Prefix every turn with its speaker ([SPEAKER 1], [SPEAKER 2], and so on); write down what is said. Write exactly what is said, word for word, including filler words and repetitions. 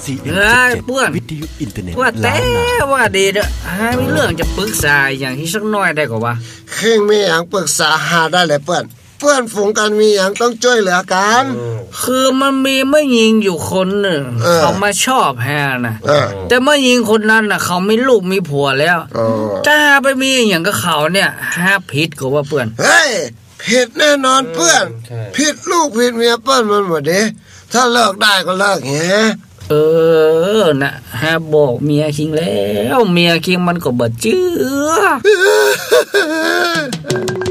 [SPEAKER 1] ซี เอ็ม
[SPEAKER 2] เฮ้ย
[SPEAKER 1] เจ็ดสิบเจ็ด
[SPEAKER 2] เพื่อน
[SPEAKER 1] วิทยุอินเทอร์เน็ต
[SPEAKER 2] ว่าแต่
[SPEAKER 1] ล้านนา
[SPEAKER 2] ว่าดีเด้อหามีเรื่องจะปรึกษาอย่างที่สักน้อยได้ก็ว่า
[SPEAKER 3] เคงมีหยังปรึกษาหาได้เลยเปิ้นเพื่อนฝูงกันมีหยังต้องช่วยเหลือกัน
[SPEAKER 2] คือมันมีแม่หญิงอยู่คนหนึ่งเขามาชอบแฮนะแต่แม่หญิงคนนั้นน่ะเขามีลูกมีผัวแล้วถ้าไปมีอย่างกับเขาเนี่ยหาผิดก็ว่าเพื่อน
[SPEAKER 3] เฮ้ยผิดแน่นอนเพื่อนผิดลูกผิดเมียเปิ้นมันบ่เด้ถ้าเลิกได้ก็เลิกแฮ
[SPEAKER 2] เออนะฮะบอกเมียคิงแล้วเมียคิงมันก็บ่เชื่อ